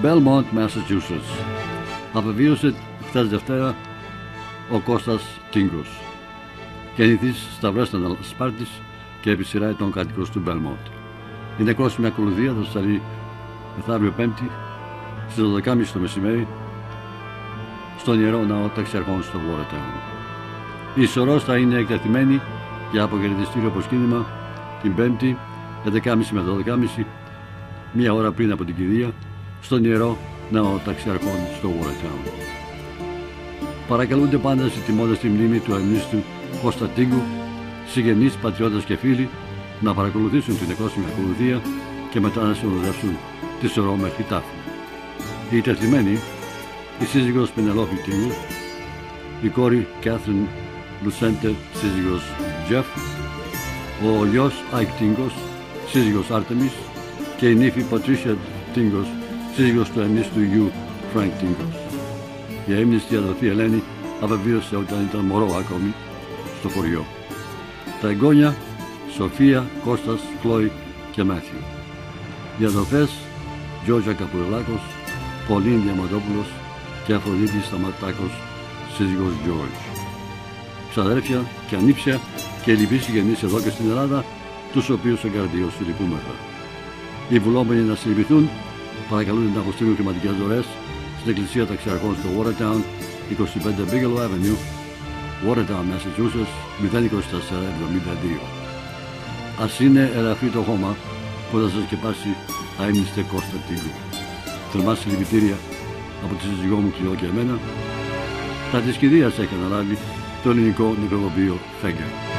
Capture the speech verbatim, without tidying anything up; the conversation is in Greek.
Belmont, Massachusetts. Απεβίωσε χθες Δευτέρα ο Κώστας Τίγκος, γεννηθής στα Βρέστανα Σπάρτης και επί σειρά ετών κατοικός του Belmont. Η νεκρόσιμη ακολουθία θα σταλεί μεθαύριο Πέμπτη στις δώδεκα και μισή το μεσημέρι στον Ιερό Ναό Ταξιαρχών στο Watertown. Η σωρός θα είναι εκτεθειμένη για αποχαιρετιστήριο προσκύνημα την Πέμπτη έντεκα και μισή με δώδεκα και μισή, μία ώρα πριν από την κηδεία, στον Ιερό Ναό Ταξιαρχών στο Watertown. Παρακαλούνται πάντα στη τιμώντας τη μνήμη του αρνίστου Κώστα Τίγκου, συγγενείς, πατριώτες και φίλοι να παρακολουθήσουν την νεκρόσιμη ακολουθία και μετά να συνοδεύσουν τη σωρό μέχρι τάφη. Η εκτεθειμένη, η σύζυγος Πενελόφη Τίγκου, η κόρη Κάθριν Λουσέντε, σύζυγος Τζεφ, ο γιος Άικ Τίγκος, σύζυγος Άρτεμις και η νύφη Πατρίσια Τίγκος, σύζυγος του ενίστου γιου Φρανκ Τίγκος. Η αείμνηστη αδελφή Ελένη απεβίωσε όταν ήταν μωρό ακόμη στο χωριό. Τα εγγόνια Σοφία, Κώστας, Κλόι και Μάθιου. Οι αδελφές Γιώργια Καπουρελάκος, Πολύν Διαμαντόπουλος και Αφροδίτη Σταματάκος, σύζυγος Γιώργ. Ξαδέρφια και ανήψια και λοιποί συγγενείς εδώ και στην Ελλάδα, τους οποίους εγκαρδίως συλληπούμεθα. Οι βουλόμενοι να συλληπιθούν παρακαλούνται να αποστείλουν χρηματικές δωρές στην Εκκλησία Ταξιαρχών στο Watertown, είκοσι πέντε Bigelow Avenue, Watertown, Massachusetts, μηδέν είκοσι τέσσερα εβδομήντα δύο. Ας είναι ελαφρύ το χώμα που θα σας σκεπάσει αείμνηστε Κώστα Τίγκου. Θερμά συλληπιτήρια από τη σύζυγό μου Κλειό και εμένα. Τα της κηδείας έχει αναλάβει το ελληνικό νεκροταφείο Φέγγα.